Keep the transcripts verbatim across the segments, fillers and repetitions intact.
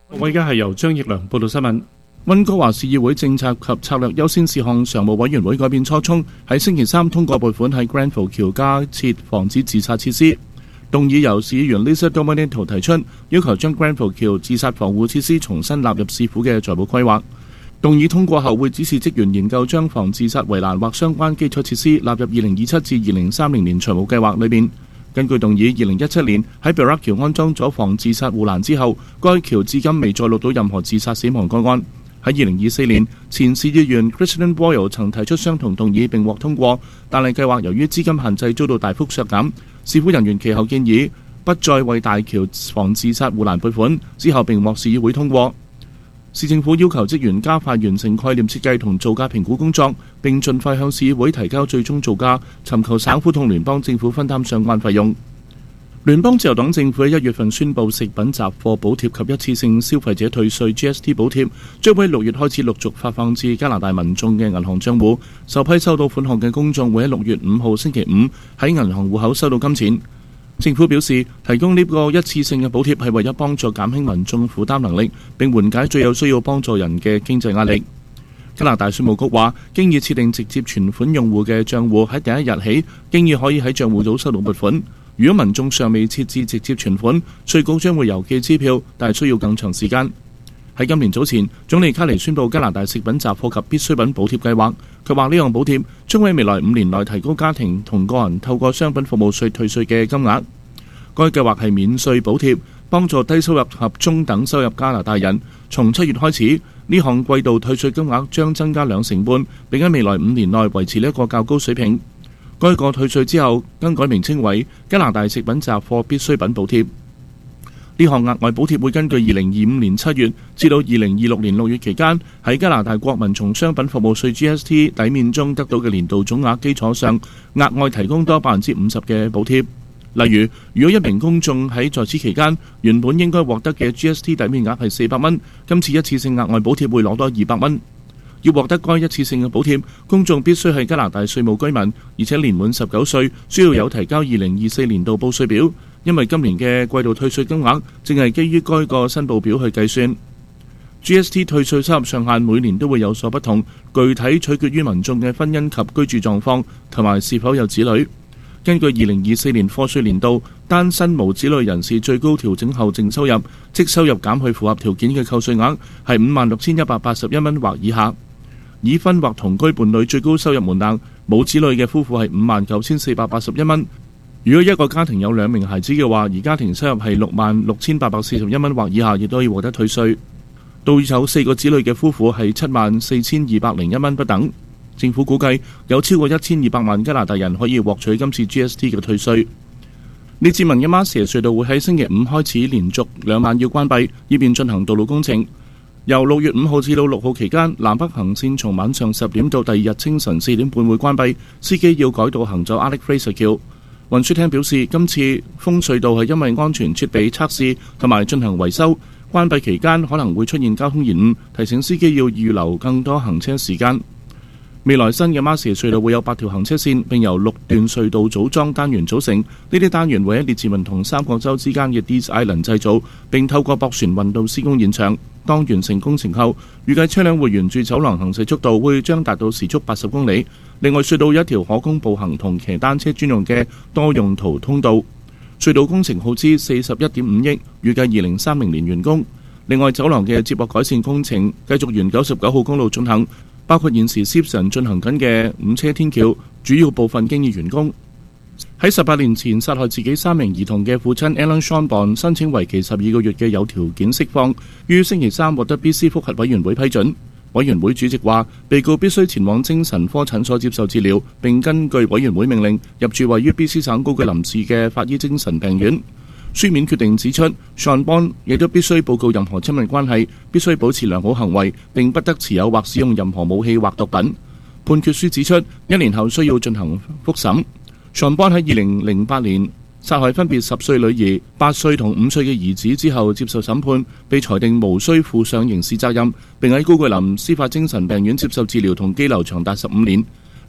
各位，而家係由張奕良報道新聞。溫哥華市議會政策及策略優先事項常務委員會改變初衷，喺星期三通過撥款喺 Grenfell 橋加設防止自殺設施。動議由市議員 Lisa Dominato 提出，要求將 Grenfell 橋自殺防護設施重新納入市府嘅財務規劃。動議通過後，會指示職員研究將防自殺圍欄或相關基礎設施納入二零二七至二零三零年財務計劃裏面。根據動議，二零一七年喺 Burra 橋安裝咗防自殺護欄之後，該橋至今未再錄到任何自殺死亡個案。喺二零二四年，前市議員 Christian Boyle 曾提出相同動議並獲通過，但係計劃由於資金限制遭到大幅削減。市府人員其後建議不再為大橋防自殺護欄撥款，之後並獲市議會通過。市政府要求職員加快完成概念設計同造價評估工作，並盡快向市議會提交最終造價，尋求省府同聯邦政府分擔相關費用。聯邦自由黨政府喺一月份宣布食品雜貨補貼及一次性消費者退稅 G S T 補貼，將會喺六月開始陸續發放至加拿大民眾嘅銀行帳戶。首批收到款項嘅公眾會喺六月五號星期五喺銀行戶口收到金錢。政府表示，提供呢個一次性嘅補貼係為咗幫助減輕民眾負擔能力，並緩解最有需要幫助人嘅經濟壓力。加拿大稅務局話，經已設定直接存款用戶嘅帳戶喺第一日起，經已可以喺帳戶組收到撥款。如果民眾尚未設置直接存款，稅局將會郵寄支票，但係需要更長時間。喺今年早前，總理卡尼宣布加拿大食品雜貨及必需品補貼計劃。佢話呢項補貼將會喺未來五年內提高家庭同個人透過商品服務稅退稅嘅金額。該計劃係免稅補貼，幫助低收入及中等收入加拿大人。從七月開始，呢項季度退稅金額將增加兩成半，並喺未來五年內維持呢一個較高水平。該個退稅之後更改名稱為加拿大食品雜貨必需品補貼。呢項額外補貼會根據二零二五年七月至到二零二六年六月期間喺加拿大國民從商品服務稅 G S T 抵免中得到嘅年度總額基礎上，額外提供多百分之五十嘅補貼。例如，如果一名公眾喺在，在此期間原本應該獲得嘅 G S T 抵免額係四百蚊，今次一次性額外補貼會攞多二百蚊。要獲得該一次性嘅補貼，公眾必須係加拿大稅務居民，而且年滿十九歲，需要有提交二零二四年度報稅表。因為今年嘅季度退稅金額正係基於該個申報表去計算。G S T 退稅收入上限每年都會有所不同，具體取決於民眾嘅婚姻及居住狀況同埋是否有子女。根據二零二四年課稅年度單身無子女人士最高調整後淨收入，即收入減去符合條件嘅扣稅額係五萬六千一百八十一蚊或以下。已婚或同居伴侶最高收入門檻，冇子女嘅夫婦係五萬九千四百八十一蚊。如果一個家庭有兩名孩子嘅話，而家庭收入係六萬六千八百四十一蚊或以下，亦都可以獲得退稅。到有四個子女嘅夫婦係七萬四千二百零一蚊不等。政府估計有超過一千二百萬加拿大人可以獲取今次 G S T 嘅退稅。列治文嘅馬士隧道會喺星期五開始連續兩晚要關閉，以便進行道路工程。由六月五號至到六號期間，南北行線從晚上十點到第二日清晨四點半會關閉，司機要改道行走 Alex Fraser 橋。運輸廳表示，今次封隧道係因為安全設備測試同埋進行維修，關閉期間可能會出現交通延誤，提醒司機要預留更多行車時間。未來新嘅馬士隧道會有八條行車線，並由六段隧道組裝單元組成。呢啲單元會喺列治文同三角洲之間嘅 Dease Island 製造，並透過駁船運到施工現場。當完成工程後，預計車輛會沿住走廊行駛速度會將達到時速八十公里。另外，隧道有一條可供步行同騎單車專用嘅多用途通道。隧道工程耗資四十一點五億，預計二零三零年完工。另外，走廊嘅接駁改善工程繼續沿九十九號公路進行，包括現時 Simpson 進行緊嘅五車天橋，主要部分經已完工。喺十八年前殺害自己三名兒童嘅父親 Alan Sean 申請為期十二個月嘅有條件釋放，於星期三獲得 B C 覆核委員會批准。委員會主席話，被告必須前往精神科診所接受治療，並根據委員會命令入住位於 B C 省高級臨時嘅法醫精神病院。書面決定指出 Sean Bond 亦都必須報告任何親密關係，必須保持良好行為，並不得持有或使用任何武器或毒品。判決書指出，一年後需要進行複審。Sean Bond 喺二零零八年殺害分別十歲女兒、八歲同五歲嘅兒子之後接受審判，被裁定無需負上刑事責任，並喺高貴林司法精神病院接受治療同羈留長達十五年。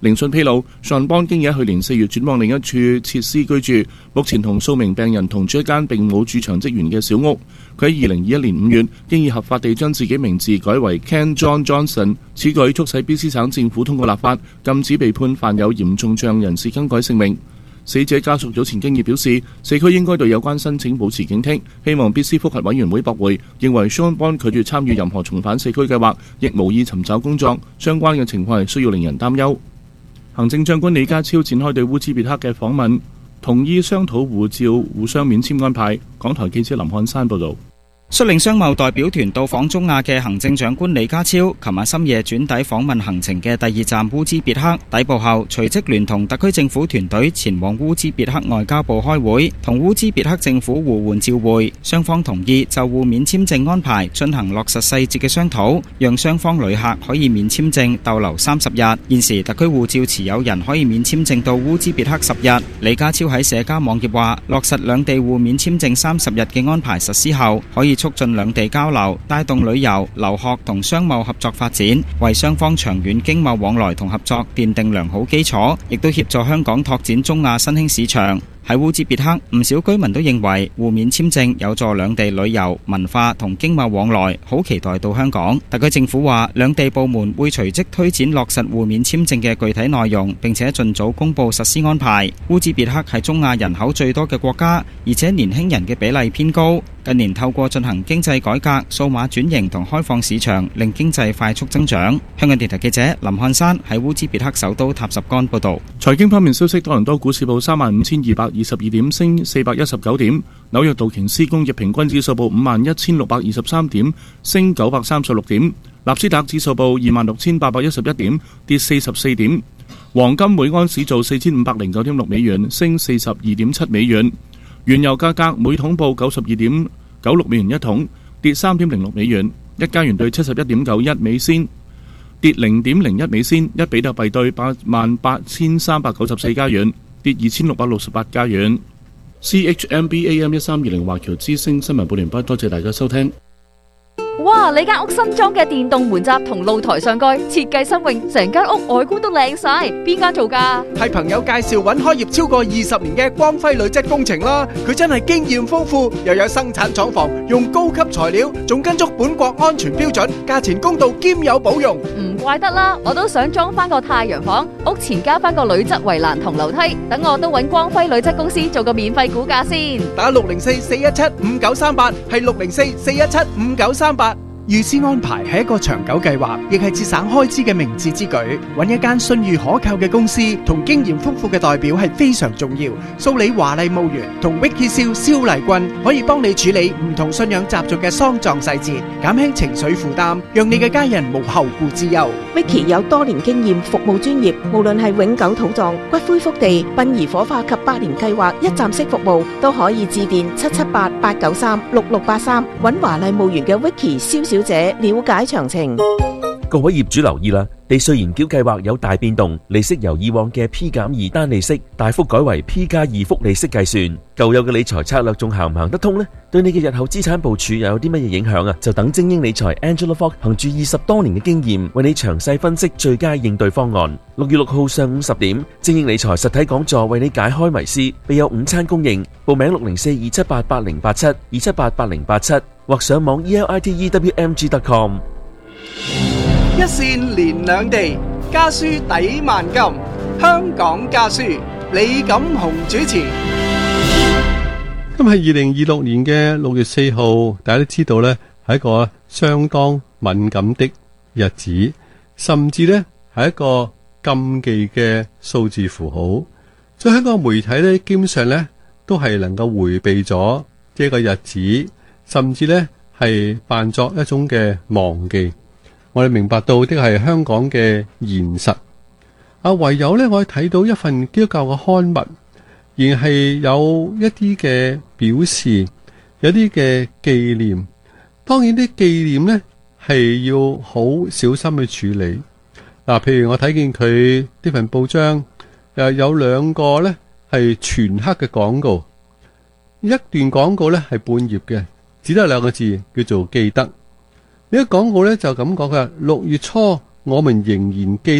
聆訊披露，尚邦經已喺去年四月轉往另一處設施居住，目前同數名病人同住一間並冇駐場職員嘅小屋。佢喺二零二一年五月經已合法地將自己名字改為 Ken John Johnson， 此舉促使 B C 省政府通過立法，禁止被判犯有嚴重罪行人士更改姓名。死者家屬早前經已表示，社區應該對有關申請保持警惕，希望 B C 覆核委員會駁回，認為 Sean Bond 拒絕參與任何重返社區計劃，亦無意尋找工作，相關嘅情況係需要令人擔憂。行政長官李家超展開對烏茲別克嘅訪問，同意商討護照互相免簽安排。港台記者林漢山報導。 率領商貿代表團到訪中亞嘅行政長官李家超，琴晚深夜轉抵訪問行程嘅第二站烏茲別克，抵埗後隨即聯同特區政府團隊前往烏茲別克外交部開會，同烏茲別克政府互換照會，雙方同意就互免簽證安排進行落實細節嘅商討，讓雙方旅客可以免簽證逗留三十日。現時特區護照持有人可以免簽證到烏茲別克十日。李家超喺社交網頁話，落實兩地互免簽證三十日嘅安排實施後，可以促進兩地交流，帶動旅遊、留學同商貿合作發展，為雙方長遠經貿往來同合作奠定良好基礎，亦都協助香港拓展中亞新興市場。喺烏茲別克，唔少居民都認為互免簽證有助兩地旅遊、文化同經貿往來，好期待到香港。特區政府話，兩地部門會隨即推展落實互免簽證嘅具體內容，並且盡早公布實施安排。烏茲別克係中亞人口最多嘅國家，而且年輕人嘅比例偏高。近年透過進行經濟改革、數碼轉型同開放市場，令經濟快速增長。香港電台記者林漢山喺烏茲別克首都塔什干報導。 財經方面消息，多倫多股市報三萬五千二百二十二點，升四百一十九點；紐約道瓊斯工業平均指數報五萬一千六百二十三點，升九百三十六點；納斯達克指數報二萬六千八百一十一點，跌四十四點；黃金每安士做四千五百零九點六美元，升四十二點七美元。原油價格每桶報九十二點九六美元一桶，跌三點零六美元。一加元兌七十一點九一美仙，跌零點零一美仙。一比特幣兌八萬八千三百九十四加元，跌二千六百六十八加元。C H M B A M 一三二零華僑之聲新聞報完畢，多謝大家收聽。 哇！你間屋新裝嘅電動門閘同露台上蓋設計新穎，成間屋外觀都靚晒。邊間做㗎？係朋友介紹揾開業超過二十年嘅光輝鋁質工程啦。佢真係經驗豐富，又有生產廠房，用高級材料，仲跟足本國安全標準，價錢公道兼有保用。唔怪得啦，我都想裝翻個太陽房，屋前加翻個鋁質圍欄同樓梯，等我都揾光輝鋁質公司做個免費估價先。打六零四四一七五九三八，係六零四四一七五九三八。預先安排係一個長久計劃，亦係節省開支嘅明智之舉。揾一間信譽可靠嘅公司同經驗豐富嘅代表係非常重要。蘇里華麗墓園同 Vicky 蕭蕭麗君可以幫你處理唔同信仰習俗嘅喪葬細節，減輕情緒負擔，讓你嘅家人無後顧之憂。Vicky 有多年經驗，服務專業，無論係永久土葬、骨灰福地、殯儀火化及百年計劃一站式服務，都可以致電七七八八九三六六八三，揾華麗墓園嘅 Vicky 蕭小姐了解詳情。 各位業主留意啦，地稅延繳計劃有大變動，利息由以往嘅 P 減二單利息大幅改為 P 加二複利息計算。舊有嘅理財策略仲行唔行得通呢？對你嘅日後資產部署又有啲乜嘢影響啊？就等精英理財 Angela Fogg 憑住二十多年嘅經驗，為你詳細分析最佳應對方案。六月六號上午十點，精英理財實體講座為你解開迷思，備有午餐供應。報名六零四二七八八零八七二七八八零八七，或上網 e l i t e w m g dot com。 一線連兩地，家書抵萬金。香港家書，李錦雄主持。 今日係二零二六年嘅六月四號，大家都知道呢係一個相當敏感的日子，甚至呢係一個禁忌嘅數字符號。所以香港媒體呢，基本上呢都係能夠迴避咗呢個日子，甚至呢係扮作一種嘅忘記。我哋明白到的係香港嘅現實。啊，唯有呢，我哋睇到一份基督教嘅刊物，而係有一啲嘅表示，有啲嘅紀念。當然啲紀念呢係要好小心去處理。嗱、啊，譬如我睇見佢呢份報章，誒有兩個呢係全黑嘅廣告，一段廣告呢係半頁嘅，只得兩個字，叫做記得。呢個廣告呢就咁講嘅，六月初我們仍然記得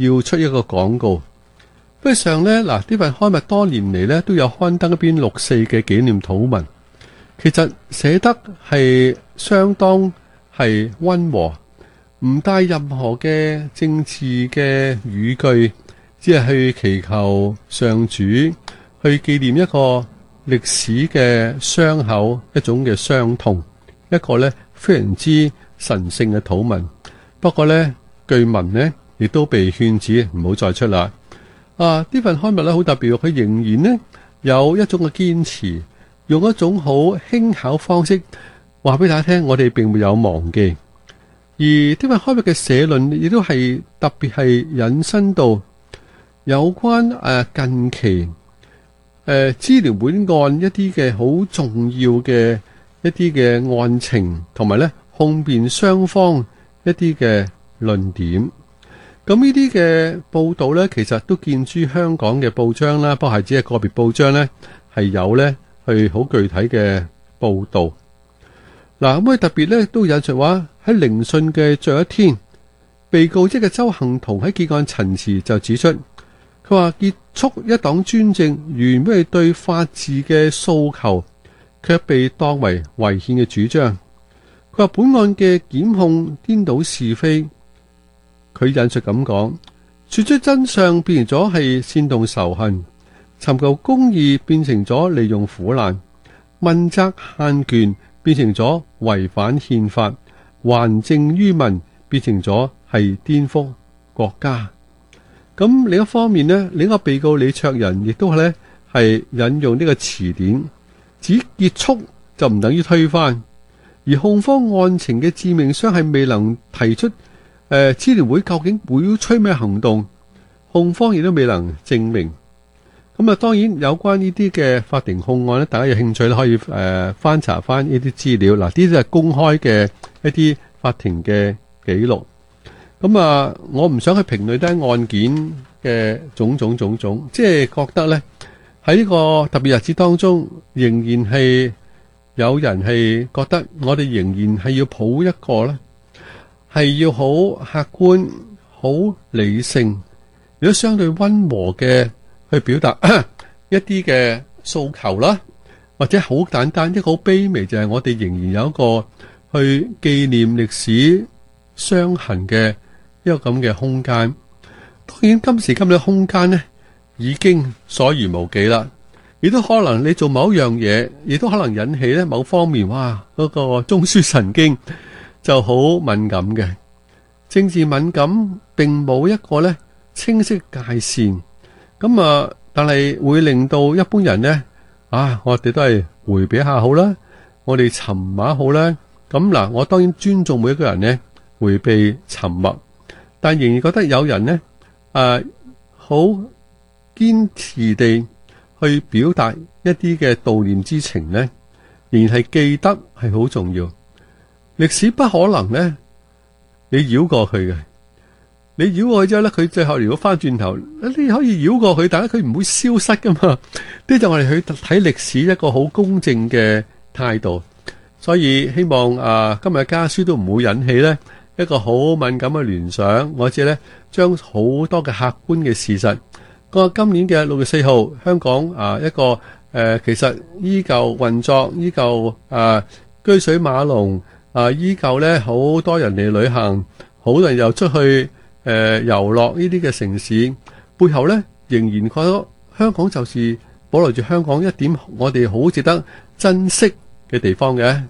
要出一個廣告。不過上呢，嗱，呢份刊物多年嚟呢都有刊登一篇六四嘅紀念禱文，其實寫得係相當係溫和，唔帶任何嘅政治嘅語句，只係去祈求上主去紀念一個歷史嘅傷口，一種嘅傷痛，一個呢非常之神聖嘅禱文。不過呢，據聞呢亦都被勸止唔好再出啦。啊，呢份刊物呢好特別，佢仍然呢有一種嘅堅持，用一種好輕巧方式話俾大家聽，我哋並沒有忘記。而呢份刊物嘅社論亦都係特別係引申到有關誒、呃、近期誒支聯會案一啲嘅好重要嘅一啲嘅案情，同埋咧控辯雙方一啲嘅論點。咁呢啲嘅報道咧，其實都見諸香港嘅報章啦，不過係只係個別報章咧係有咧去好具體嘅報道。嗱，咁佢特別咧都引述話喺聆訊嘅最後一天，被告即係鄒幸彤喺結案陳詞就指出，佢話結束一黨專政原本係對法治嘅訴求，卻被當為違憲嘅主張。佢話本案嘅檢控顛倒是非。佢引述咁講，說出真相變成咗係煽動仇恨，尋求公義變成咗利用苦難，問責限權變成咗違反憲法，還政於民變成咗係顛覆國家。咁另一方面呢，另一個被告李卓人亦都咧係引用呢個詞典，指結束就唔等於推翻，而控方案情嘅致命傷係未能提出。誒，支聯會究竟會吹咩行動？控方亦都未能證明。咁啊，當然有關呢啲嘅法庭控案咧，大家有興趣咧可以誒、呃、翻查翻呢啲資料。嗱，呢啲係公開嘅一啲法庭嘅記錄。咁啊，我唔想去評論單案件嘅種種種種，即係覺得咧喺呢個特別日子當中，仍然係有人係覺得我哋仍然係要抱一個咧。係要好客觀、好理性，亦都相對溫和嘅去表達一啲嘅訴求啦，或者好簡單，一個好卑微，就係我哋仍然有一個去紀念歷史傷痕嘅一個咁嘅空間。當然今時今日嘅空間呢，已經所餘無幾啦，亦都可能你做某一樣嘢，亦都可能引起咧某方面，哇，嗰個中樞神經就好敏感嘅。政治敏感並冇一個咧清晰界線，咁啊，但係會令到一般人呢，啊，我哋都係回避一下好啦，我哋沉默好啦。咁嗱，我當然尊重每一個人呢回避沉默，但仍然覺得有人呢，誒，好堅持地去表達一啲嘅悼念之情呢，仍然係記得係好重要。歷史不可能呢，你繞過去嘅，你繞過去之後呢，佢最後如果翻轉頭，你可以繞過去，但係佢唔會消失噶嘛。呢就我哋去睇歷史一個好公正嘅態度。所以希望啊，今日嘅家書都唔會引起呢一個好敏感嘅聯想，或者呢將好多嘅客觀嘅事實。個今年嘅六月四號，香港啊一個誒、呃，其實依舊運作，依舊啊車水馬龍。啊！依舊咧，好多人嚟旅行，好多人又出去誒、呃、遊樂呢啲嘅城市，背後咧仍然覺得香港就是保留住香港一點我哋好值得珍惜嘅地方嘅。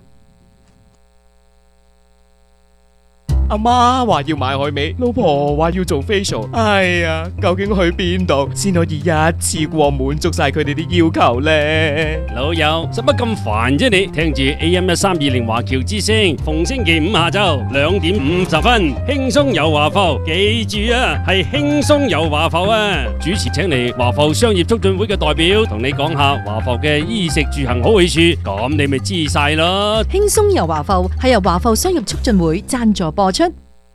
阿媽話要買海味，老婆話要做 facial， 哎呀，究竟去邊度先可以一次過滿足晒佢哋啲要求呢？ 老友，使乜咁煩啫你？聽住 A M 一三二零華僑之聲，逢星期五下晝兩點五十分，輕鬆遊華埠，記住啊，係輕鬆遊華埠啊！主持請嚟華埠商業促進會嘅代表，同你講下華埠嘅衣食住行好去處，咁你咪知晒咯。 輕鬆遊華埠係由華埠商業促進會贊助播出。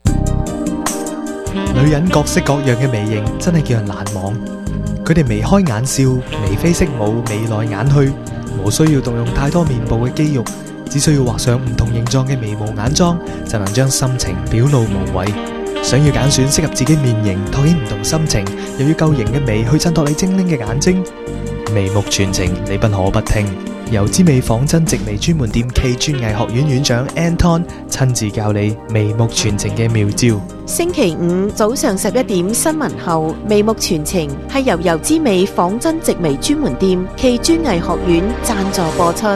女人各式各樣嘅眉形真係叫人難忘，佢哋眉開眼笑、眉飛色舞、眉來眼去，無需要動用太多面部嘅肌肉，只需要畫上唔同形狀嘅眉毛眼妝，就能將心情表露無遺。 想要揀選適合自己面型，托起唔同心情，又要夠型嘅眉去襯托你精靈嘅眼睛。眉目傳情，你不可不聽。由之美仿真直眉專門店暨專藝學院院長 Anton 親自教你眉目傳情嘅妙招。 星期五早上十一點新聞後，眉目傳情係由由之美仿真直眉專門店暨專藝學院贊助播出。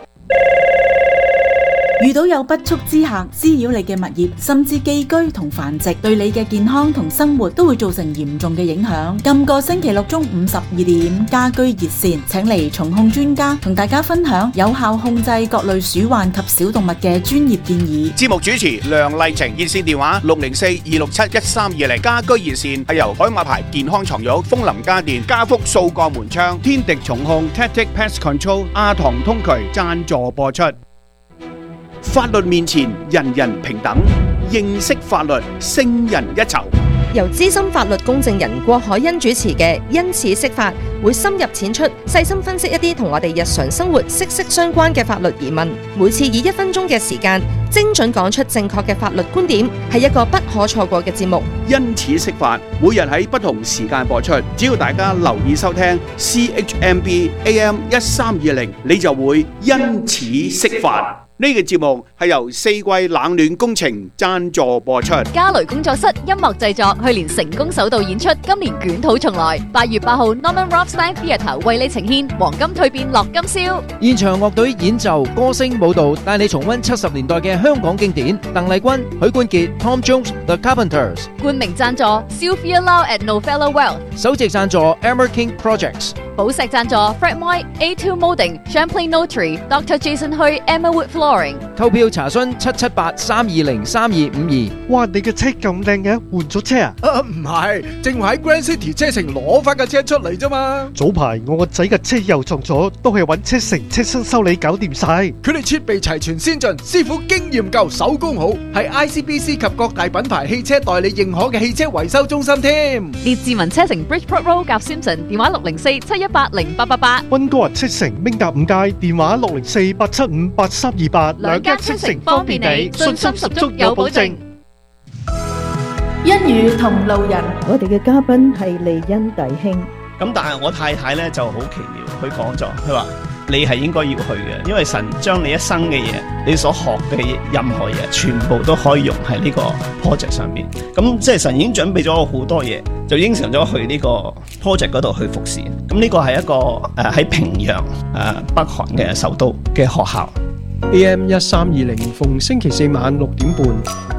遇到有不速之客滋擾你嘅物業，甚至寄居同繁殖，對你嘅健康同生活都會造成嚴重嘅影響。今個星期六中午十二點，家居熱線請嚟蟲控專家同大家分享有效控制各類鼠患及小動物嘅專業建議。 節目主持梁麗晴，熱線電話六零四二六七一三二零。家居熱線係由海馬牌健康床褥、楓林家電、家福掃鋼門窗、天敵蟲控、Tactic Pest Control、阿唐通渠贊助播出。法律面前人人平等，認識法律勝人一籌。 由資深法律公證人郭海欣主持嘅因此釋法，會深入淺出，細心分析一啲同我哋日常生活息息相關嘅法律疑問。每次以一分鐘嘅時間，精準講出正確嘅法律觀點，係一個不可錯過嘅節目。 因此釋法，每日喺不同時間播出，只要大家留意收聽 C H M B A M 一三二零，你就會因此釋法。呢個節目係由四季冷暖工程贊助播出。 嘉雷工作室音樂製作，去年成功首度演出，今年捲土重來。八月八號 Norman Rothstein Theatre 為你呈獻黃金蛻變樂今宵。 現場樂隊演奏、歌聲、舞蹈，帶你重溫七十年代嘅香港經典。鄧麗君、許冠傑、Tom Jones、The Carpenters。 冠名贊助 Sylvia Lau at Novella Wealth。 首席贊助 Emmer King Projects。 寶石贊助 Fred Moy、A two Molding、Champlain Notary、Doctor Jason Hui、Emma Wood Flooring。 購票查詢七七八三二零三二五二。 哇！你嘅車咁靚嘅，換咗車啊？ 啊，唔係，正話喺 Grand City 車城攞翻架車出嚟啫嘛。 早排我個仔嘅車又撞咗，都係揾車城車身修理搞掂晒。 佢哋設備齊全先進，師傅經驗夠，手工好，係 I C B C 及各大品牌汽車代理認可嘅汽車維修中心添。 列治文車城 Bridgeport Road 夾 Simpson， 電話六零四七一八零八八八。 溫哥華車城明達五街，電話六零四八七五八三二八。 兩間車城方便你，信心十足有保證。 一語同路人， 我哋嘅嘉賓係利恩弟兄。 咁但係我太太咧就好奇妙，佢講咗，佢話你係應該要去嘅，因為神將你一生嘅嘢，你所學嘅任何嘢，全部都可以用喺呢個 project 上邊。咁即係神已經準備咗好多嘢，就應承咗去呢個 project 嗰度去服侍。咁呢個係一個誒喺、呃、平壤誒、呃、北韓嘅首都嘅學校。 A M 一三二零，逢星期四晚六點半。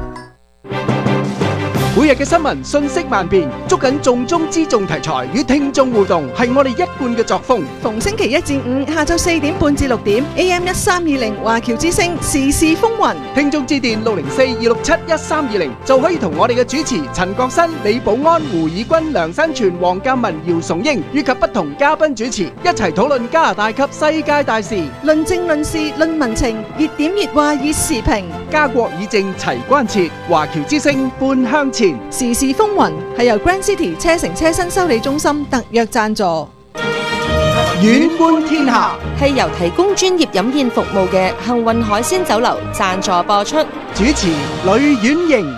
每日嘅新聞信息萬變，捉緊重中之重題材與聽眾互動，係我哋一貫嘅作風。 逢星期一至五下晝四點半至六點 A M 一三二零華僑之聲時事風雲， 聽眾致電六零四二六七一三二零就可以同我哋嘅主持陳國新、李寶安、胡以軍、梁新全、黃鑑文、姚崇英以及不同嘉賓主持一齊討論加拿大及世界大事， 論政論事論民情，熱點熱話熱時評， 家國以正齊關切，華僑之聲半向前。 時事風雲係由 Grand City 車城車身修理中心特約贊助。 遠觀天下係由提供專業飲宴服務嘅幸運海鮮酒樓贊助播出。 主持呂婉瑩。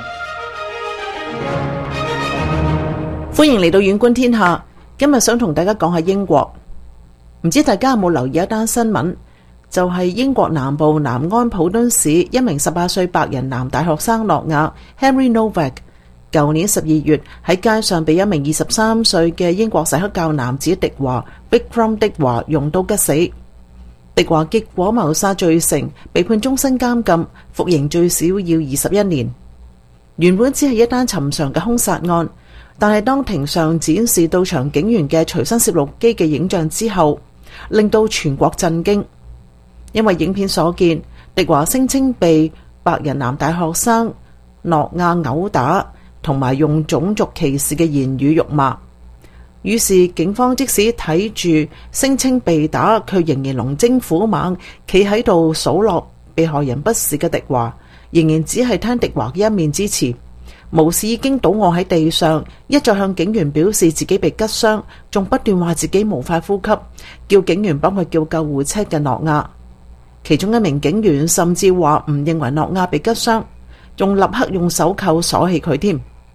歡迎嚟到遠觀天下。今日想同大家講下英國，唔知大家有冇留意一單新聞，就係英國南部南安普敦市一名十八歲白人男大學生諾亞 Henry Novak，舊年十二月喺街上被一名二十三歲嘅英國洗黑教男子迪華 Bikram 迪華用刀吉死。迪華結果謀殺罪成，被判終身監禁，服刑最少要二十一年。原本只係一單尋常嘅兇殺案，但係當庭上展示到場警員嘅隨身攝錄機嘅影像之後，令到全國震驚。因為影片所見，迪華聲稱被白人男大學生諾亞毆打，同埋用種族歧視嘅言語辱罵，於是警方即使睇住聲稱被打，卻仍然龍精虎猛，企喺度數落被害人不是嘅迪華，仍然只係聽迪華嘅一面之詞，無視已經倒臥喺地上，一再向警員表示自己被吉傷，仲不斷話自己無法呼吸，叫警員幫佢叫救護車嘅諾亞。其中一名警員甚至話唔認為諾亞被吉傷，仲立刻用手扣鎖起佢添。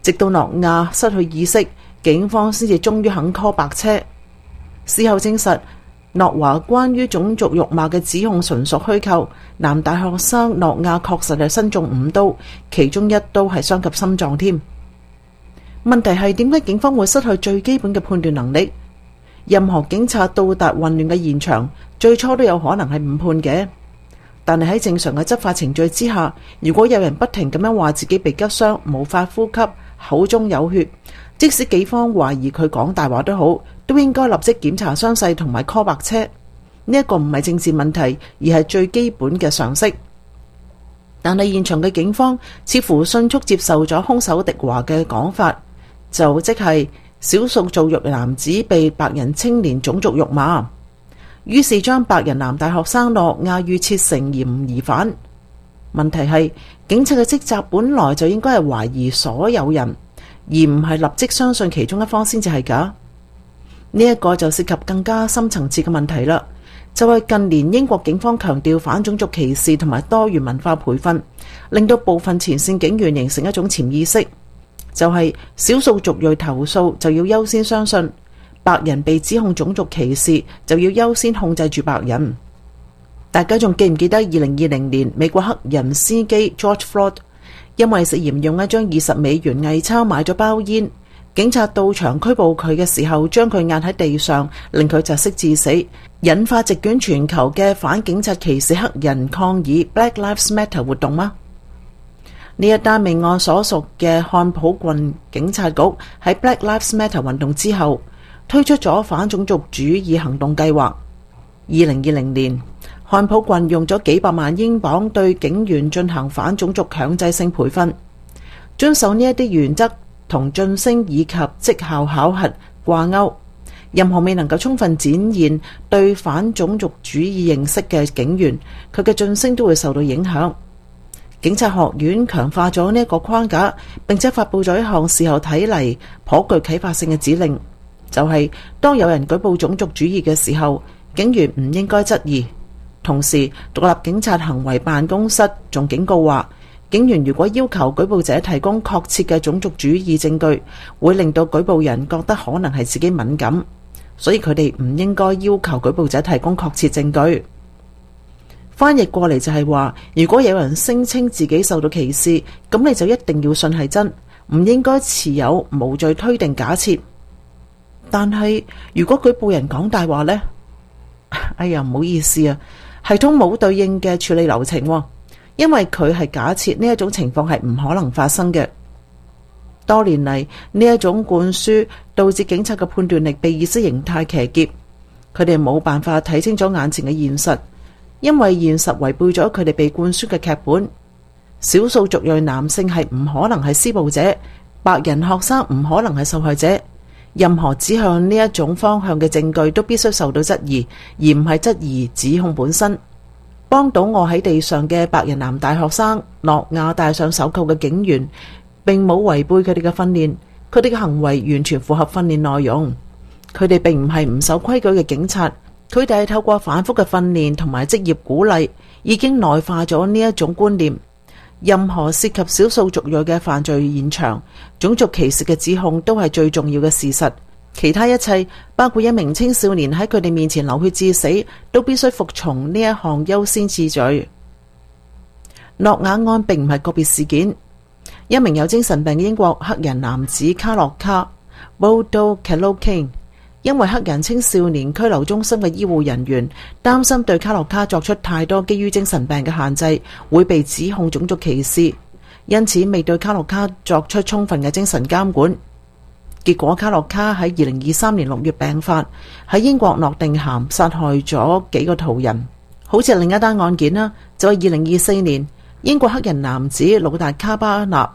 直到諾亞失去意識，警方先至終於肯 call 白車。事後證實，諾華關於種族辱罵嘅指控純屬虛構，男大學生諾亞確實係身中五刀，其中一刀係傷及心臟添。問題係點解警方會失去最基本嘅判斷能力？任何警察到達混亂嘅現場，最初都有可能係誤判嘅。但係喺正常嘅執法程序之下，如果有人不停咁樣話自己被拮傷、無法呼吸、口中有血，即使警方懷疑佢講大話都好，都應該立即檢查傷勢同埋 call 白車。呢一個唔係政治問題，而係最基本嘅常識。但係現場嘅警方似乎迅速接受咗兇手迪華嘅講法，就即係少數族裔男子被白人青年種族辱罵，於是將白人男大學生諾亞預設成嫌疑犯。問題係警察嘅職責本來就應該係懷疑所有人，而唔係立即相信其中一方先至係㗎。呢一個就涉及更加深層次嘅問題啦，就係近年英國警方強調反種族歧視同埋多元文化培訓，令到部分前線警員形成一種潛意識，就係少數族裔投訴就要優先相信，白人被指控種族歧視就要優先控制住白人。大家仲記唔記得二零二零年美國黑人司機 George Floyd 因為涉嫌用一張二十美元偽鈔買咗包煙，警察到場拘捕佢嘅時候將佢壓喺地上，令佢窒息致死，引發席捲全球嘅反警察歧視黑人抗議 Black Lives Matter 活動嗎？呢一單命案所屬嘅漢普郡警察局喺 Black Lives Matter 運動之後推出咗反種族主義行動計劃。二零二零年，漢普郡用咗幾百萬英鎊對警員進行反種族強制性培訓，遵守呢一啲原則同晉升以及績效考核掛鈎。任何未能夠充分展現對反種族主義認識嘅警員，佢嘅晉升都會受到影響。警察學院強化咗呢一個框架，並且發佈咗一項事後睇嚟頗具啟發性嘅指令，就係當有人舉報種族主義嘅時候，警員唔應該質疑。同時，獨立警察行為辦公室仲警告話，警員如果要求舉報者提供確切嘅種族主義證據，會令到舉報人覺得可能係自己敏感，所以佢哋唔應該要求舉報者提供確切證據。翻譯過嚟就係話，如果有人聲稱自己受到歧視，咁你就一定要信係真，唔應該持有無罪推定假設。但係如果舉報人講大話呢？哎呀，唔好意思啊，系統冇對應嘅處理流程，因為佢係假設呢一種情況係唔可能發生嘅。多年嚟，呢一種灌輸導致警察嘅判斷力被意識形態騎劫，佢哋冇辦法睇清楚眼前嘅現實，因為現實違背咗佢哋被灌輸嘅劇本。少數族裔男性係唔可能係施暴者，白人學生唔可能係受害者。任何指向呢一種方向嘅證據都必須受到質疑，而唔係質疑指控本身。幫倒臥喺地上嘅白人男大學生諾亞戴上手銬嘅警員並冇違背佢哋嘅訓練，佢哋嘅行為完全符合訓練內容。佢哋並唔係唔守規矩嘅警察，佢哋係透過反覆嘅訓練同埋職業鼓勵，已經內化咗呢一種觀念。任何涉及少數族裔嘅犯罪現場，種族歧視嘅指控都係最重要嘅事實，其他一切包括一名青少年喺佢哋面前流血致死，都必須服從呢一項優先次序。諾亞案並唔係個別事件，一名有精神病嘅英國黑人男子卡洛卡 Bodo Keloqing，因為黑人青少年拘留中心嘅醫護人員擔心對卡洛卡作出太多基於精神病嘅限制，會被指控種族歧視，因此未對卡洛卡作出充分嘅精神監管。結果卡洛卡喺二零二三年六月病發，喺英國諾定咸殺害咗幾個途人。好似另一單案件啦，就係二零二四年英國黑人男子魯達卡巴納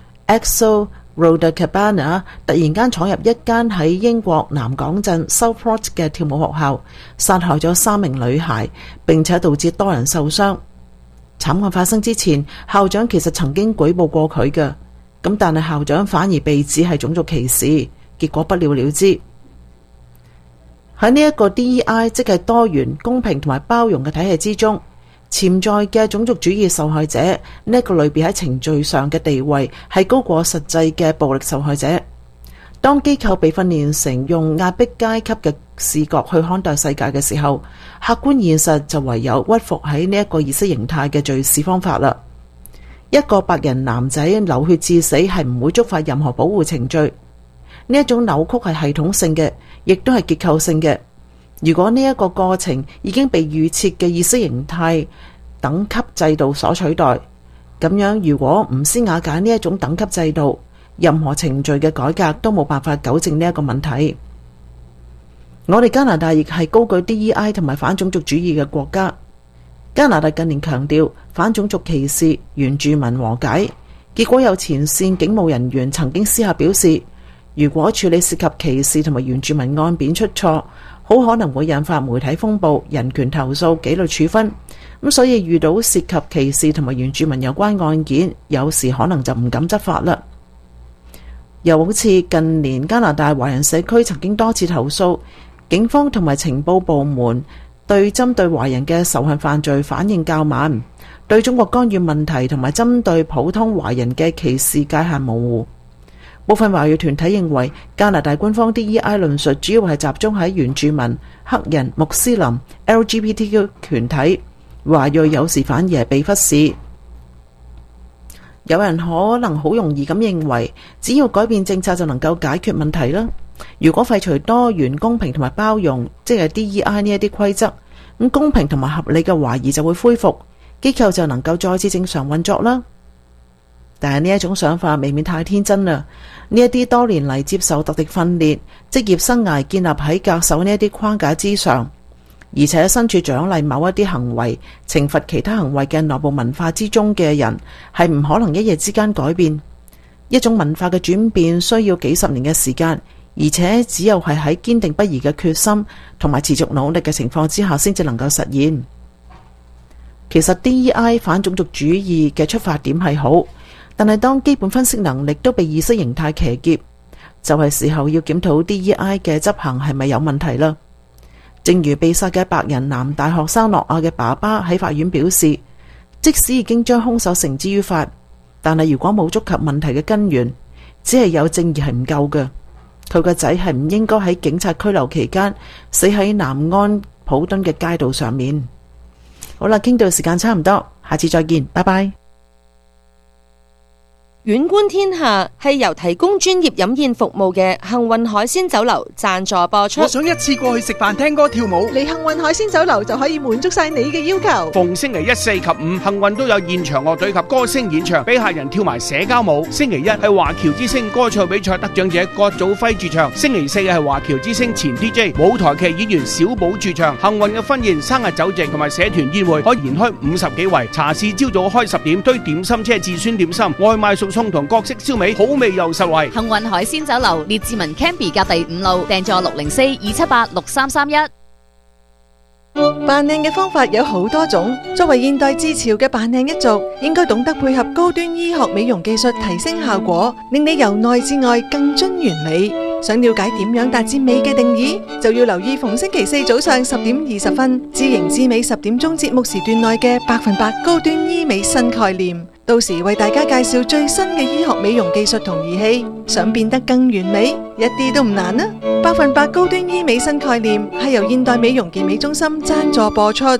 Exo Rodacabana 突然間闖入一間喺英國南港鎮 Southport 嘅跳舞學校，殺害咗三名女孩，並且導致多人受傷。慘案發生之前，校長其實曾經舉報過佢嘅，咁但係校長反而被指係種族歧視，結果不了了之。喺呢一個 D E I 即係多元、公平同埋包容嘅體系之中， 潛在嘅種族主義受害者呢一個類別喺程序上嘅地位係高過實際嘅暴力受害者。當機構被訓練成用壓迫階級嘅視角去看待世界嘅時候，客觀現實就唯有屈服喺呢一個意識形態嘅敘事方法啦。一個白人男仔流血致死係唔會觸發任何保護程序，呢一種扭曲係系統性嘅，亦都係結構性嘅。如果呢一個過程已經被預設嘅意識形態等級制度所取代，咁樣如果唔先瓦解呢一種等級制度，任何程序嘅改革都冇辦法糾正呢一個問題。我哋加拿大亦係高舉 D E I 同埋反種族主義嘅國家。加拿大近年強調反種族歧視、原住民和解，結果有前線警務人員曾經私下表示，如果處理涉及歧視同埋原住民案件出錯，好可能會引發媒體風暴、人權投訴、紀律處分。咁所以遇到涉及歧視同埋原住民有關案件，有時可能就唔敢執法啦。又好似近年加拿大華人社區曾經多次投訴，警方同埋情報部門對針對華人嘅仇恨犯罪反應較慢，對中國干預問題同埋針對普通華人嘅歧視界限模糊。部分華裔團體認為加拿大官方 D E I 論述主要係集中喺原住民、黑人、穆斯林、L G B T Q 團體，華裔有時反而係被忽視。有人可能好容易咁認為，只要改變政策就能夠解決問題啦。如果廢除多元、公平同埋包容，即係 D E I 呢一啲規則，咁公平同埋合理嘅懷疑就會恢復，機構就能夠再次正常運作啦。但係呢一種想法未免太天真啦。呢一啲多年嚟接受特定訓練、職業生涯建立喺恪守呢一啲框架之上，而且身處獎勵某一啲行為、懲罰其他行為嘅內部文化之中嘅人，係唔可能一夜之間改變。一種文化嘅轉變需要幾十年嘅時間，而且只有係喺堅定不移嘅決心同埋持續努力嘅情況之下，先至能夠實現。其實 D E I 反種族主義嘅出發點係好，但係當基本分析能力都被意識形態騎劫，就係時候要檢討 D E I 嘅執行係咪有問題啦。正如被殺嘅白人男大學生諾亞嘅爸爸喺法院表示，即使已經將兇手繩之於法，但係如果冇觸及問題嘅根源，只係有正義係唔夠嘅。佢個仔係唔應該喺警察拘留期間死喺南安普敦嘅街道上面。好啦，傾到時間差唔多，下次再見，拜拜。 遠觀天下係由提供專業飲宴服務嘅幸運海鮮酒樓贊助播出。 我想一次過去食飯、聽歌、跳舞， 嚟幸運海鮮酒樓就可以滿足晒你嘅要求。 逢星期一、四及五，幸運都有現場樂隊及歌星演唱，俾客人跳埋社交舞。星期一係華僑之星歌唱比賽得獎者郭祖輝駐唱，星期四係華僑之星前 D J 舞台劇演員小寶駐唱。幸運嘅婚宴、生日酒席同埋社團宴會可延開五十幾圍。茶市朝早開十點，推點心車至酸點心，外賣熟餸同各式燒味，好味又實惠。 幸運海鮮酒樓列治文 Campy 隔第五路，訂座六零四二七八六三三一。 扮靚嘅方法有好多種，作為現代之潮嘅扮靚一族，應該懂得配合高端醫學美容技術提升效果，令你由內至外更臻完美。想了解點樣達至美嘅定義，就要留意逢星期四早上十點二十分，知型知美十點鐘節目時段內嘅百分百高端醫美新概念。到時為大家介紹最新嘅醫學美容技術同儀器，想變得更完美，一啲都唔難啊！百分百高端醫美新概念係由現代美容健美中心贊助播出。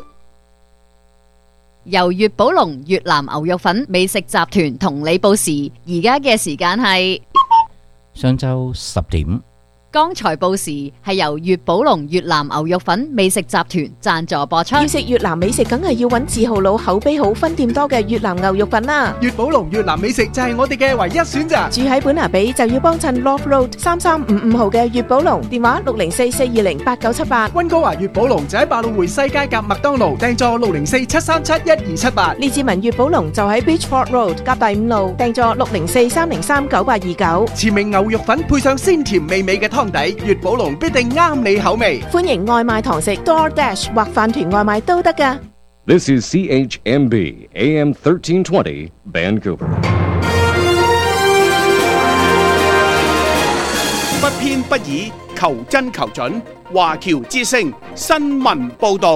由粵寶龍越南牛肉粉美食集團同你報時，而家嘅時間係上晝十點。 剛才報時係由粵寶龍越南牛肉粉美食集團贊助播出。 要食越南美食，梗係要揾字號佬、口碑好、分店多嘅越南牛肉粉啦。 粵寶龍越南美食就係我哋嘅唯一選擇。 住喺本拿比就要幫襯 Love Road 三三五五號嘅粵寶龍，電話六零四四二零八九七八。 溫哥華粵寶龍就喺百老匯西街夾麥當勞，訂座六零四七三七一二七八。 列治文粵寶龍就喺 Beachford Road 夾第五路，訂座六零四三零三九八二九。 前名牛肉粉配上鮮甜美美嘅湯底，粵寶龍必定啱你口味。 歡迎外賣堂食 DoorDash 或飯團外賣都得㗎。 This is C H M B A M thirteen twenty Vancouver。 不偏不倚，求真求準，華僑之聲新聞報導。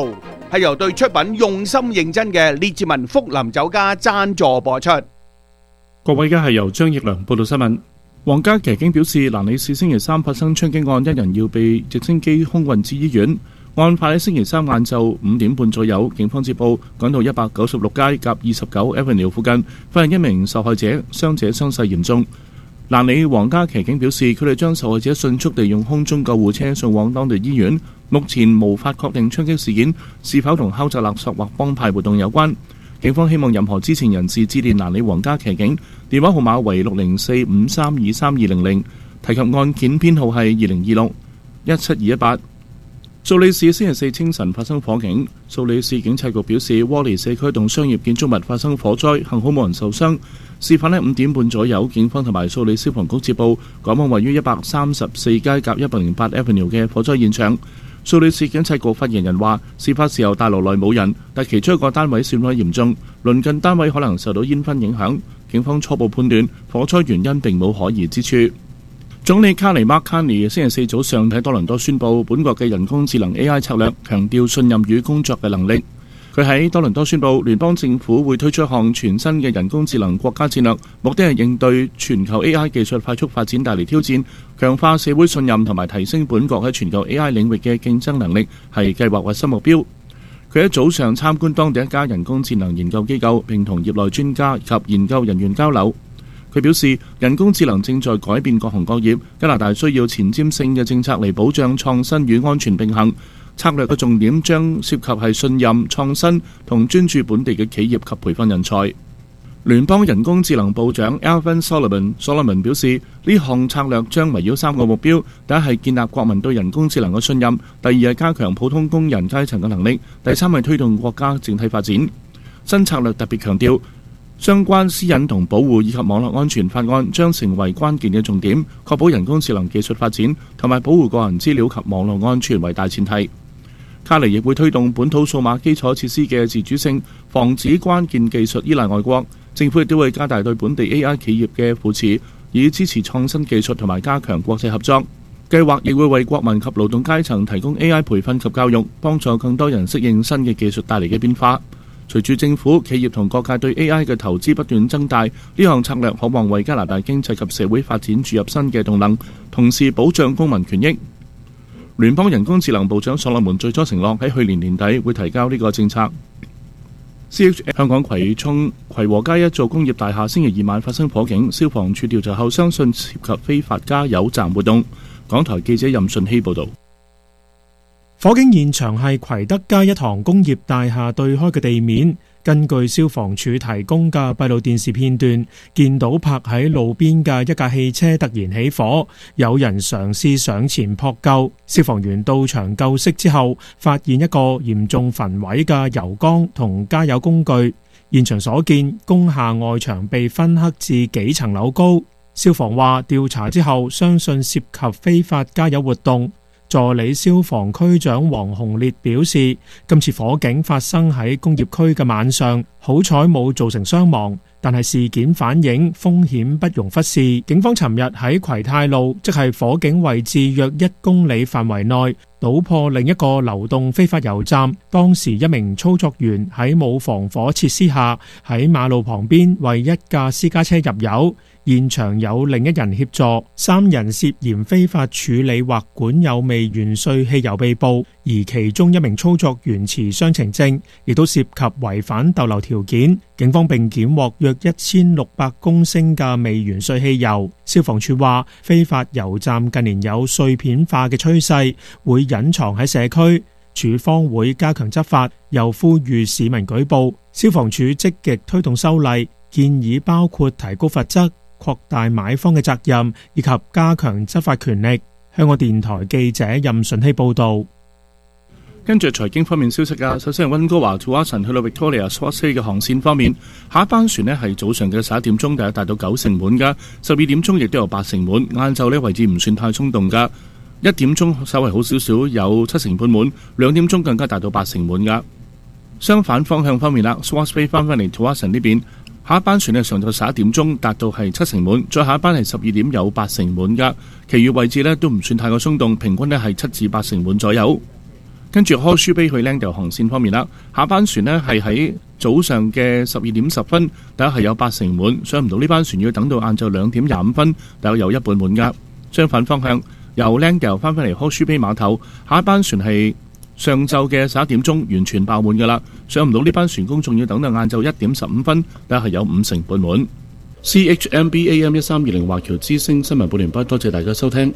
係由對出品用心認真嘅列治文福林酒家贊助播出。 各位，而家係由張奕良報道新聞。皇家騎警表示，蘭里市星期三發生槍擊案，一人要被直升機空運至醫院。案發喺星期三晏晝五點半左右，警方接報趕到一百九十六街夾二十九 Avenue 附近，發現一名受害者，傷者傷勢嚴重。蘭里皇家騎警表示，佢哋將受害者迅速地用空中救護車送往當地醫院。目前無法確定槍擊事件是否同敲詐勒索或幫派活動有關。警方希望任何知情人士致電蘭里皇家騎警，電話號碼為六零四五三二三二零零，提及案件編號係二零二六一七二一八。素里市星期四清晨發生火警，素里市警察局表示，窩利社區同商業建築物發生火災，幸好冇人受傷。事發喺五點半左右，警方同埋素里消防局接報，趕往位於一百三十四街夾一百零八 Avenue 嘅火災現場。素里市警察局發言人話，事發時候大樓內冇人，但其中一個單位損毀嚴重，鄰近單位可能受到煙燻影響。警方初步判斷火災原因並冇可疑之處。總理卡尼馬卡尼星期四早上喺多倫多宣布，本國嘅人工智能 A I 策略強調信任與工作嘅能力。佢喺多倫多宣布，聯邦政府會推出一項全新嘅人工智能國家戰略，目的係應對全球 A I 技術快速發展帶嚟挑戰，強化社會信任同埋提升本國喺全球 A I 領域嘅競爭能力，係計劃核心目標。佢喺早上參觀當地一家人工智能研究機構，並同業內專家及研究人員交流。佢表示，人工智能正在改變各行各業，加拿大需要前瞻性嘅政策嚟保障創新與安全並行。策略嘅重點將涉及係信任、創新同專注本地嘅企業及培訓人才。聯邦人工智能部長 Alvin Sullivan Solomon 表示，呢項策略將圍繞三個目標：第一係建立國民對人工智能嘅信任；第二係加強普通工人階層嘅能力；第三係推動國家整體發展。新策略特別強調，相關私隱同保護以及網絡安全法案將成為關鍵嘅重點，確保人工智能技術發展同埋保護個人資料及網絡安全為大前提。卡尼亦會推動本土數碼基礎設施嘅自主性，防止關鍵技術依賴外國。政府亦都會加大對本地 A I 企業嘅扶持，以支持創新技術同埋加強國際合作。計劃亦會為國民及勞動階層提供 A I 培訓及教育，幫助更多人適應新嘅技術帶嚟嘅變化。隨住政府、企業同各界對 A I 嘅投資不斷增大，呢項策略可望為加拿大經濟及社會發展注入新嘅動能，同時保障公民權益。聯邦人工智能部長所羅門最初承諾喺去年年底會提交呢個政策。C H 香港葵涌葵和街一座工業大廈星期二晚發生火警，消防處調查後相信涉及非法加油站活動。港台記者任順希報導。 火警現場係葵德街一堂工業大廈對開嘅地面。根據消防處提供嘅閉路電視片段，見到泊喺路邊嘅一架汽車突然起火，有人嘗試上前撲救。消防員到場救熄之後，發現一個嚴重焚毀嘅油缸同加油工具。現場所見，工廈外牆被分刻至幾層樓高。消防話調查之後，相信涉及非法加油活動。助理消防區長黃洪烈表示，今次火警發生喺工業區嘅晚上，好彩冇造成傷亡，但係事件反映風險不容忽視。警方尋日喺葵泰路，即係火警位置約一公里範圍內，搗破另一個流動非法油站。當時一名操作員喺冇防火設施下，喺馬路旁邊為一架私家車入油。現場有另一人協助，三人涉嫌非法處理或管有未完稅汽油被捕，而其中一名操作員持雙程證，亦都涉及違反逗留條件。警方並檢獲約一千六百公升嘅未完稅汽油。消防處話，非法油站近年有碎片化嘅趨勢，會隱藏喺社區，處方會加強執法，又呼籲市民舉報。消防處積極推動修例，建議包括提高罰則、擴大買方嘅責任以及加強執法權力。香港電台記者任順希報道。 跟住財經方面消息啊，首先係溫哥華 to 阿神去到 Victoria Swan Sea 嘅航線方面，下一班船呢係早上嘅十一點鐘，大約達到九成滿噶，十二點鐘亦都有八成滿，晏晝呢位置唔算太衝動噶，一點鐘稍微好少少，有七成半滿，兩點鐘更加達到八成滿噶。相反方向方面啦 ，Swan Sea 翻返嚟 to 阿神呢邊。下一班船呢上晝十一點鐘達到係七成滿，再下一班係十二點有八成滿噶，其餘位置呢都唔算太過鬆動，平均呢係七至八成滿左右。 跟住開書碑去靚油航線方面啦，下班船呢係喺早上嘅十二點十分，大約係有八成滿，上唔到呢班船要等到晏晝兩點廿五分，大約有一半滿額。相反方向，由靚油翻返嚟開書碑碼頭，下一班船係上晝嘅十一點鐘完全爆滿㗎啦，上唔到呢班船工仲要等到晏晝一點十五分，大約係有五成半滿。C H M B A M 一三二零華僑之聲新聞報完畢，多謝大家收聽。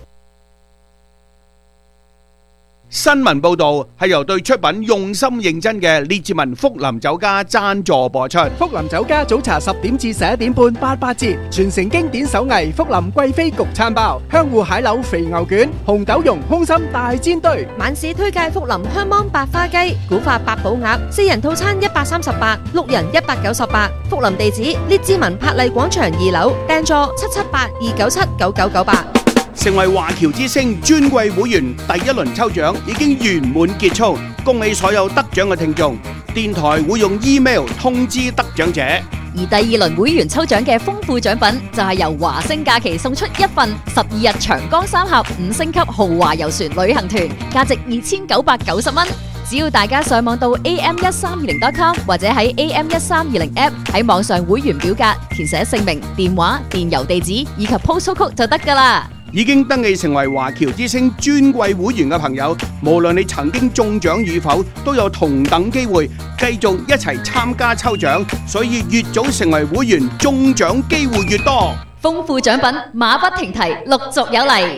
新聞報道係由對出品用心認真嘅列治文福林酒家贊助播出。 福林酒家早茶十點至十一點半八八折，傳承經典手藝福林貴妃焗餐包、香芋蟹柳肥牛卷、紅豆蓉空心大煎堆。 晚市推介福林香芒百花雞、古法八寶鴨，四人套餐一百三十八，六人一百九十八。福林地址列治文柏麗廣場二樓，訂座七七八二九七九九九八。 成為華僑之聲尊貴會員第一輪抽獎已經圓滿結束，恭喜所有得獎嘅聽眾。電台會用 email 通知得獎者。 而第二輪會員抽獎嘅豐富獎品就係由華星假期送出一份十二日長江三峽五星級豪華遊船旅行團，價值二千九百九十蚊。只要大家上網到 A M 一三二零 dot com 或者喺 A M 一三二零 app 喺網上會員表格填寫姓名、電話、電郵地址以及 postal code 就得㗎啦。 已經登記成為華僑之聲尊貴會員嘅朋友，無論你曾經中獎與否，都有同等機會繼續一齊參加抽獎，所以越早成為會員，中獎機會越多。 豐富獎品馬不停蹄，陸續有嚟。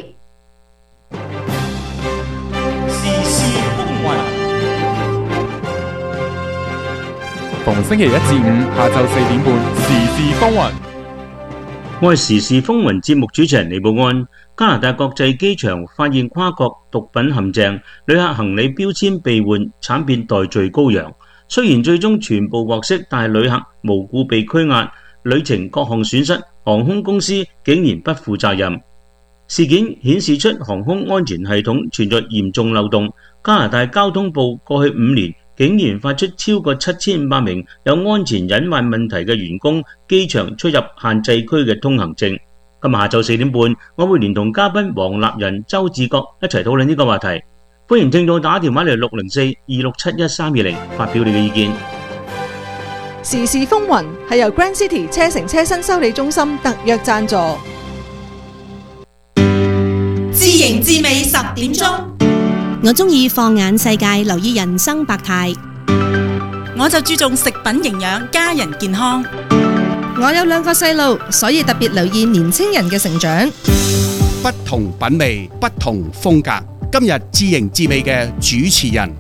時事風雲，逢星期一至五下晝四點半，時事風雲。 我係時事風雲節目主持人李寶安。加拿大國際機場發現跨國毒品陷阱，旅客行李標籤被換，慘變代罪羔羊。雖然最終全部獲釋，但係旅客無故被拘押，旅程各項損失，航空公司竟然不負責任。事件顯示出航空安全系統存在嚴重漏洞。加拿大交通部過去五年竟然發出超過七千五百名有安全隱患問題嘅員工機場出入限制區嘅通行證。今日下晝四點半，我會連同嘉賓黃立仁、周志國一齊討論呢個話題。歡迎聽眾打電話嚟六零四二六七一三二零發表你嘅意見。 時事風雲係由 Grand City 車城車身修理中心特約贊助。 知型知味十點鐘，我中意放眼世界，留意人生百態。 我就注重食品營養，家人健康。 我有兩個細路，所以特別留意年青人嘅成長。 不同品味，不同風格。今日知型知味嘅主持人，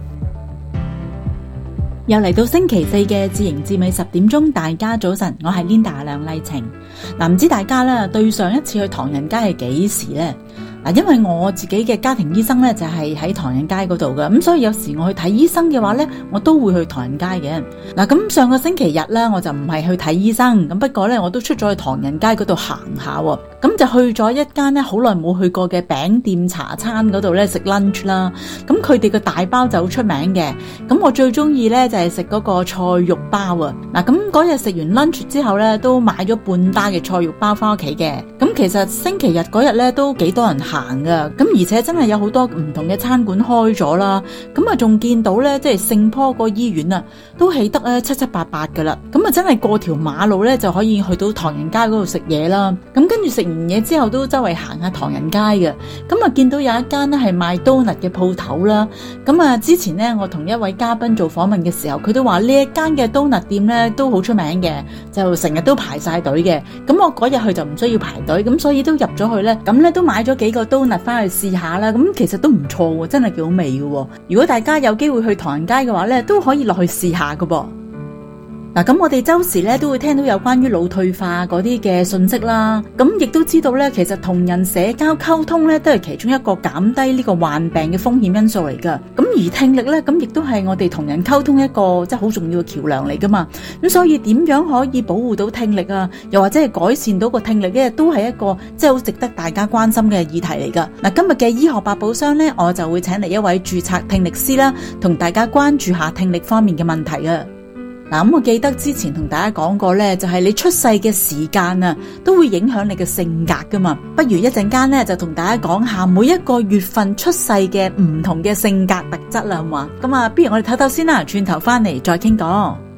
又嚟到星期四嘅知型知味十點鐘，大家早晨，我係 Linda 梁麗晴。嗱，唔知大家咧對上一次去唐人街係幾時呢？嗱，因為我自己嘅家庭醫生咧就係喺唐人街嗰度噶，咁所以有時我去睇醫生嘅話咧，我都會去唐人街嘅。嗱，咁上個星期日咧，我就唔係去睇醫生，咁不過咧我都出咗去唐人街嗰度行下，咁就去咗一間咧好耐冇去過嘅餅店茶餐嗰度咧食 lunch 啦。咁佢哋嘅大包就好出名嘅，咁我最中意咧就係食嗰個菜肉包啊。嗱，咁嗰日食完 lunch 之後咧，都買咗半打嘅菜肉包翻屋企嘅。咁其實星期日嗰日咧都幾多人行噶，咁而且真係有好多唔同嘅餐館開咗啦，咁啊仲見到咧，即係聖坡個醫院啊，都起得咧七七八八噶啦，咁啊真係過條馬路咧就可以去到唐人街嗰度食嘢啦。咁跟住食完嘢之後都周圍行下唐人街嘅，咁啊見到有一間咧係賣 donut 嘅鋪頭啦。咁啊之前咧我同一位嘉賓做訪問嘅時候，佢都話呢一間嘅 donut 店咧都好出名嘅，就成日都排晒隊嘅。咁我嗰日去就唔需要排隊，咁所以都入咗去咧，咁咧都買咗幾個 donut 翻去試下啦，咁其實都唔錯喎，真係幾好味嘅。如果大家有機會去唐人街嘅話咧，都可以落去試下嘅噃。嗱，咁我哋周時咧都會聽到有關於腦退化嗰啲嘅信息啦，咁亦都知道咧，其實同人社交溝通咧都係其中一個減低呢個患病嘅風險因素嚟噶。咁而聽力咧，咁亦都係我哋同人溝通一個即係好重要嘅橋樑嚟噶嘛。咁所以點樣可以保護到聽力啊？又或者係改善到個聽力咧，都係一個即係好值得大家關心嘅議題嚟噶。嗱，今日嘅醫學百寶箱咧，我就會請嚟一位註冊聽力師啦，同大家關注下聽力方面嘅問題啊。 嗱，咁我記得之前同大家講過呢，就係你出世嘅時間啊，都會影響你嘅性格噶嘛。不如一陣間呢，就同大家講下每一個月份出世嘅唔同嘅性格特質啦，好嘛？咁啊，不如我哋唞唞先啦，轉頭翻嚟再傾講。